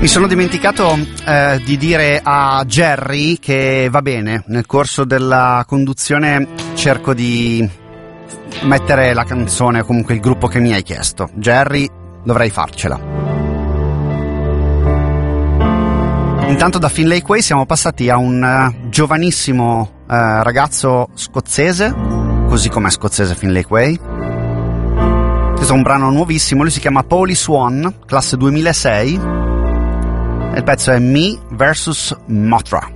Mi sono dimenticato di dire a Jerry che va bene, nel corso della conduzione cerco di mettere la canzone o comunque il gruppo che mi hai chiesto. Jerry, dovrei farcela. Intanto da Finlay Quay siamo passati a un giovanissimo ragazzo scozzese, così come è scozzese Finlay Quay. Questo è un brano nuovissimo, lui si chiama Paulie Swan, classe 2006. E il pezzo è Me vs. Mothra.